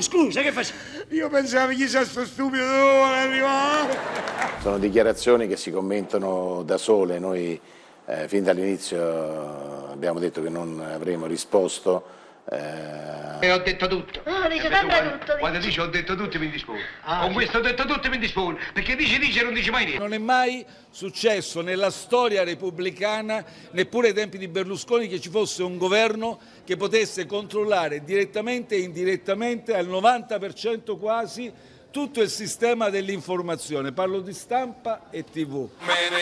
scusa, che fai? Io pensavo chissà sto stupido dove vuole arrivare. Sono dichiarazioni che si commentano da sole, noi fin dall'inizio abbiamo detto che non avremo risposto. E ho detto tutto. No, dice sempre tutto. Quando dice ho detto tutto mi dispone. Con questo ho detto tutto mi dispone. Perché dice e non dice mai niente. Non è mai successo nella storia repubblicana, neppure ai tempi di Berlusconi, che ci fosse un governo che potesse controllare direttamente e indirettamente al 90% quasi tutto il sistema dell'informazione. Parlo di stampa e TV.